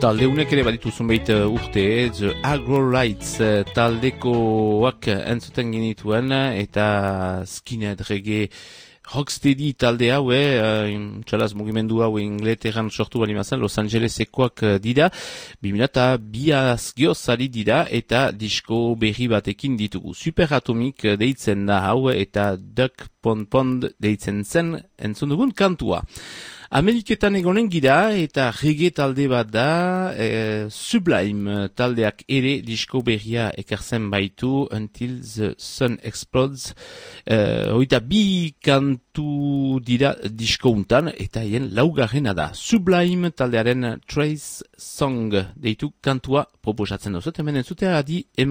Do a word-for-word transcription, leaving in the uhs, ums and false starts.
Talde unek ere baditu zunbeit uh, urte, The Agro-Lights uh, taldekoak entzuten genituen, eta skinhead reggae rocksteady talde hau, eh, txalaz mugimendu hau Inglaterran sortu bali mazan, Los Angelesekoak uh, dira, bimila eta biaz giozari dira, eta disko berri batekin ditugu. Superatomic uh, deitzen da hau, eta Duck Pond Pond deitzen zen entzun dugun kantua. Ameriketan egonen gira eta reggae talde bat da, e, Sublime taldeak ere disko berria ekartzen baitu, Until the Sun Explodes, e, oita bi kantu dira disko untan, eta hien laugarrena da. Sublime taldearen Trace Song deitu kantua proposatzen duzut, hemen entzutea adi eman.